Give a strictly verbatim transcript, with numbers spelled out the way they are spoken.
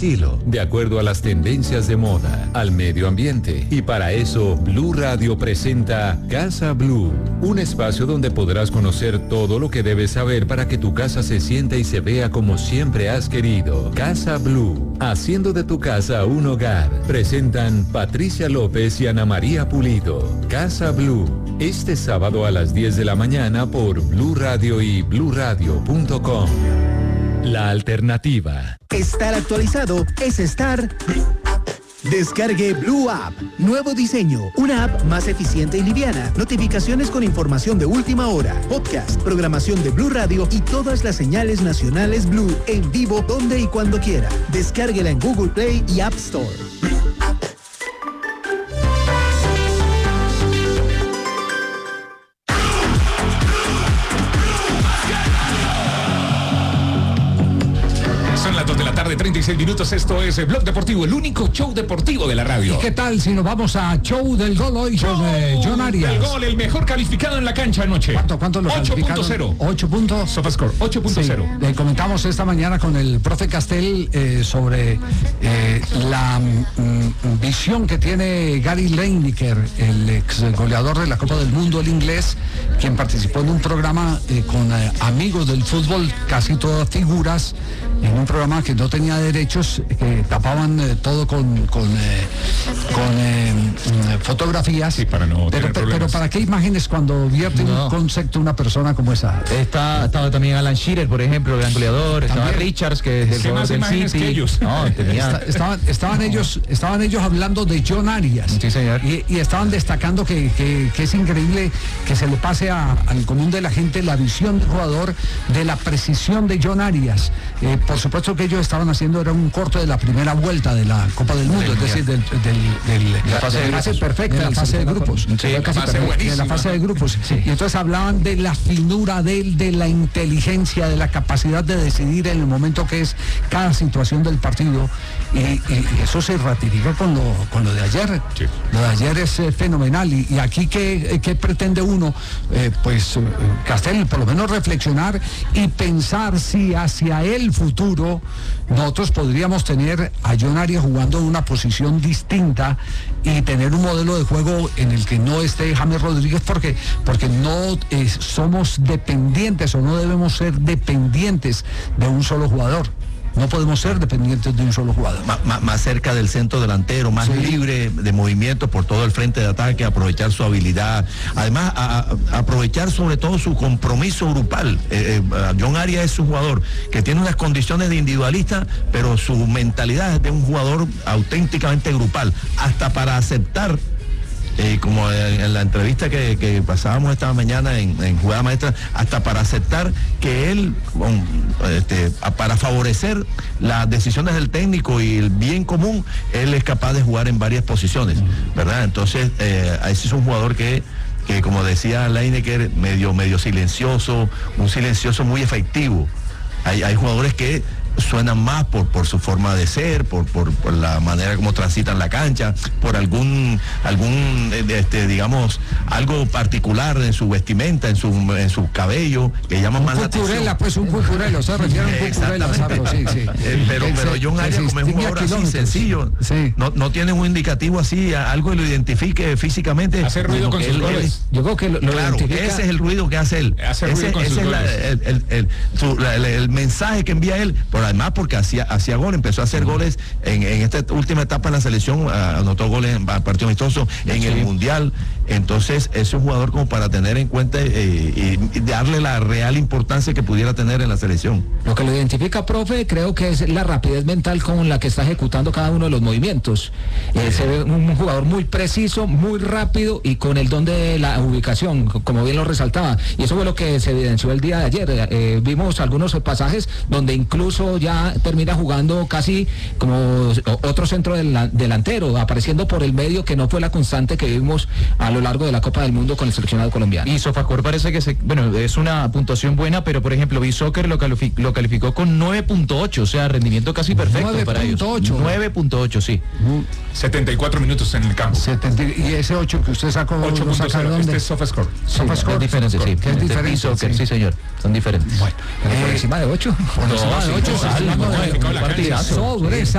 estilo, de acuerdo a las tendencias de moda, al medio ambiente. Y para eso, Blue Radio presenta Casa Blue, un espacio donde podrás conocer todo lo que debes saber para que tu casa se sienta y se vea como siempre has querido. Casa Blue, haciendo de tu casa un hogar. Presentan Patricia López y Ana María Pulido. Casa Blue, este sábado a las diez de la mañana por Blue Radio y blue radio punto com. La alternativa. Estar actualizado es estar... Descargue Blue App. Nuevo diseño. Una app más eficiente y liviana. Notificaciones con información de última hora. Podcast, programación de Blue Radio y todas las señales nacionales Blue en vivo donde y cuando quiera. Descárguela en Google Play y App Store. treinta y seis minutos, esto es el Blog Deportivo, el único show deportivo de la radio. ¿Y qué tal si nos vamos a Show del Gol hoy con eh, John Arias? El gol, el mejor calificado en la cancha anoche. ¿Cuánto, cuánto lo ocho punto cero. ocho puntos. Sofascore, ocho punto cero. Sí, le comentamos esta mañana con el profe Castel eh, sobre eh, la mm, visión que tiene Gary Lineker, el ex goleador de la Copa del Mundo, el inglés, quien participó en un programa eh, con eh, amigos del fútbol, casi todas figuras, en un programa que no tenía derechos, que tapaban eh, todo con con, eh, con eh, fotografías. Sí, para no pero, tener pero ¿para qué imágenes cuando vierte no. un concepto una persona como esa? Está, estaba también Alan Shearer, por ejemplo, el gran goleador, ¿También? Estaba Richards, que es el jugador del City. Que ellos. No, tenía... Está, estaban estaban no. ellos estaban ellos hablando de John Arias. Sí, señor. Y, y estaban destacando que, que, que es increíble que se le pase a, al común de la gente la visión del jugador, de la precisión de John Arias. Eh, por supuesto que ellos estaban haciendo era un corto de la primera vuelta de la Copa del Mundo, es decir, del, del, del, la fase de de la fase perfecta, de la fase de grupos, sí, casi fase perfecta, de la fase de grupos. Sí. Y entonces hablaban de la finura de él, de la inteligencia, de la capacidad de decidir en el momento que es cada situación del partido. Y, y, y eso se ratifica con lo, con lo de ayer. Sí. Lo de ayer es eh, fenomenal. Y, y aquí, ¿qué, qué pretende uno? Eh, pues, eh, Castel, por lo menos reflexionar y pensar si hacia el futuro nosotros podríamos tener a John Arias jugando en una posición distinta y tener un modelo de juego en el que no esté James Rodríguez, porque, porque no eh, somos dependientes o no debemos ser dependientes de un solo jugador. No podemos ser dependientes de un solo jugador. Más, más, más cerca del centro delantero, más sí. libre de movimiento por todo el frente de ataque, aprovechar su habilidad. Además, a, a, aprovechar sobre todo su compromiso grupal. Eh, eh, John Arias es un jugador que tiene unas condiciones de individualista, pero su mentalidad es de un jugador auténticamente grupal. Hasta para aceptar, Eh, como en, en la entrevista que, que pasábamos esta mañana en, en Jugada Maestra, hasta para aceptar que él, um, este, para favorecer las decisiones del técnico y el bien común, él es capaz de jugar en varias posiciones, ¿verdad? Entonces, eh, ese es un jugador que que como decía Lineker, medio, medio silencioso, un silencioso muy efectivo. Hay, hay jugadores que suenan más por, por su forma de ser, por, por, por la manera como transitan la cancha, por algún, algún este, digamos, algo particular en su vestimenta, en su, en su cabello, que llama más la atención. Pues un cucurelo, se refiere a un cucurelo, Sarro, sí, sí. Eh, pero, pero John Arias, como es un jugador así sencillo, sí. no, no tiene un indicativo así, algo que lo identifique físicamente. Hace ruido con sus goles. Yo creo que lo, lo claro, identifica... ese es el ruido que hace él. Hace ruido ese con ese sus es la, el, el, el, su, la, el, el mensaje que envía él, pero además porque hacía, hacía gol, empezó a hacer goles en, en esta última etapa en la selección, anotó goles en partido amistoso, en sí. el Mundial. Entonces es un jugador como para tener en cuenta eh, y darle la real importancia que pudiera tener en la selección. Lo que lo identifica, profe, creo que es la rapidez mental con la que está ejecutando cada uno de los movimientos. Eh, se ve un jugador muy preciso, muy rápido y con el don de la ubicación, como bien lo resaltaba. Y eso fue lo que se evidenció el día de ayer. Eh, vimos algunos pasajes donde incluso ya termina jugando casi como otro centro delantero, apareciendo por el medio, que no fue la constante que vimos a lo largo de la Copa del Mundo con el seleccionado colombiano. Y Sofascore parece que se, bueno, es una puntuación buena, pero por ejemplo, B-Soccer lo, calific, lo calificó con nueve punto ocho, o sea, rendimiento casi perfecto para ellos. nueve punto ocho, sí. setenta y cuatro minutos en el campo. setenta, y ese ocho que usted sacó, ocho punto cero, este es Sofascore. Sofascore es diferente, sí. ¿Qué es diferente? Sí. sí, señor, son diferentes. Bueno, eh, por encima de ocho. Por encima de ocho,